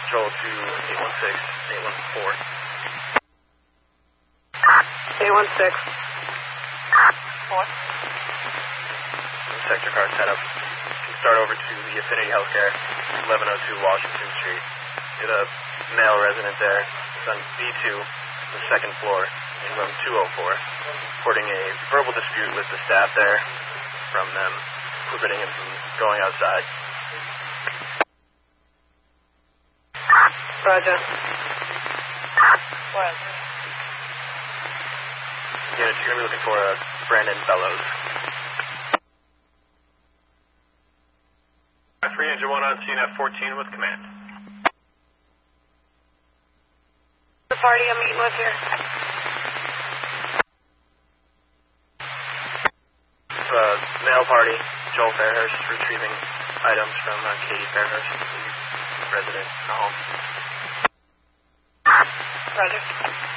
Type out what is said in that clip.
Joel to 816, 814. 816. 4. Sector car setup. You can start over to the Affinity Healthcare, 1102 Washington Street. Get a male resident there. It's on B2, the second floor, in room 204. Reporting a verbal dispute with the staff there from them, prohibiting him from going outside. Roger. What? Unit, you're going to be looking for Brandon Bellows. 3 Engine 1 on scene at 14 with command. The party I'm meeting with here. It's a male party. Joel Fairhurst retrieving items from Katie Fairhurst, the resident in the home. Roger.